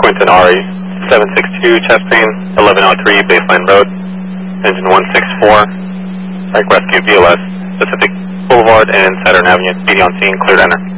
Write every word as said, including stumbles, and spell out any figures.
Quinton Ari, seven six two Chastain, eleven oh three Baseline Road, engine one six four, Strike Rescue V L S, Pacific Boulevard and Saturn Avenue, speedy on scene, cleared enter.